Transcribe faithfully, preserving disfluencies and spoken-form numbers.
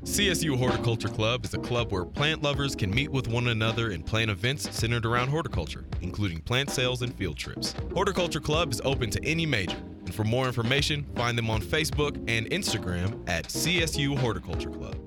C S U Horticulture Club is a club where plant lovers can meet with one another and plan events centered around horticulture, including plant sales and field trips. Horticulture Club is open to any major, and for more information, find them on Facebook and Instagram at C S U Horticulture Club.